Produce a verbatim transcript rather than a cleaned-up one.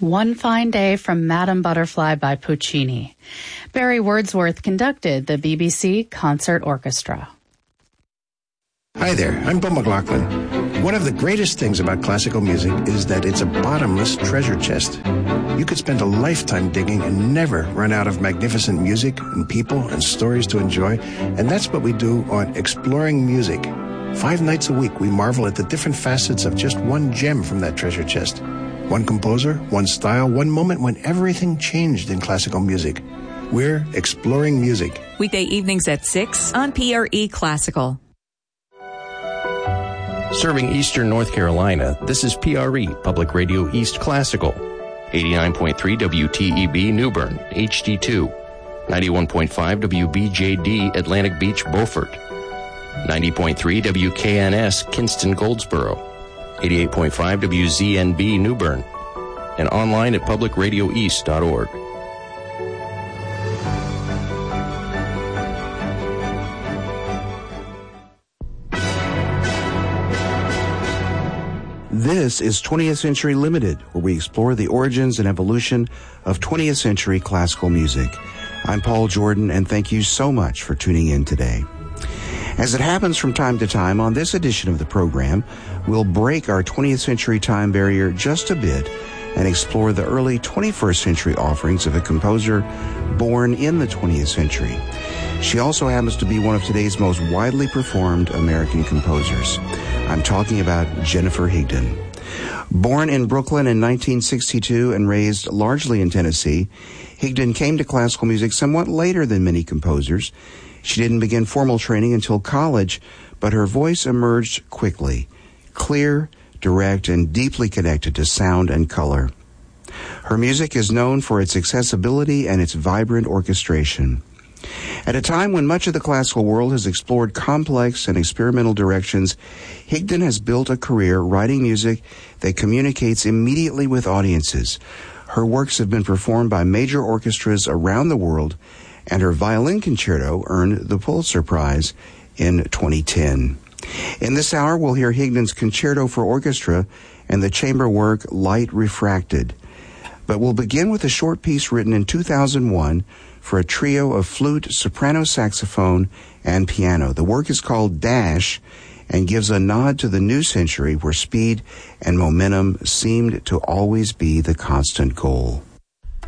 One Fine Day from Madame Butterfly by Puccini. Barry Wordsworth conducted the B B C Concert Orchestra. Hi there, I'm Bill McLaughlin. One of the greatest things about classical music is that it's a bottomless treasure chest. You could spend a lifetime digging and never run out of magnificent music and people and stories to enjoy, and that's what we do on Exploring Music. Five nights a week, we marvel at the different facets of just one gem from that treasure chest. One composer, one style, one moment when everything changed in classical music. We're Exploring Music. Weekday evenings at six on P R E Classical. Serving Eastern North Carolina, this is P R E, Public Radio East Classical. eighty-nine point three W T E B New Bern, H D two. ninety-one point five W B J D Atlantic Beach, Beaufort. ninety point three W K N S Kinston, Goldsboro. eighty-eight point five W Z N B New Bern. And online at public radio east dot org. This is twentieth Century Limited, where we explore the origins and evolution of twentieth century classical music. I'm Paul Jordan, and thank you so much for tuning in today. As it happens from time to time, on this edition of the program, we'll break our twentieth century time barrier just a bit and explore the early twenty-first century offerings of a composer born in the twentieth century. She also happens to be one of today's most widely performed American composers. I'm talking about Jennifer Higdon. Born in Brooklyn in nineteen sixty-two and raised largely in Tennessee, Higdon came to classical music somewhat later than many composers. She didn't begin formal training until college, but her voice emerged quickly, clear, direct, and deeply connected to sound and color. Her music is known for its accessibility and its vibrant orchestration. At a time when much of the classical world has explored complex and experimental directions, Higdon has built a career writing music that communicates immediately with audiences. Her works have been performed by major orchestras around the world, and her violin concerto earned the Pulitzer Prize in twenty ten. In this hour, we'll hear Higdon's Concerto for Orchestra and the chamber work Light Refracted. But we'll begin with a short piece written in two thousand one for a trio of flute, soprano saxophone, and piano. The work is called Dash and gives a nod to the new century where speed and momentum seemed to always be the constant goal.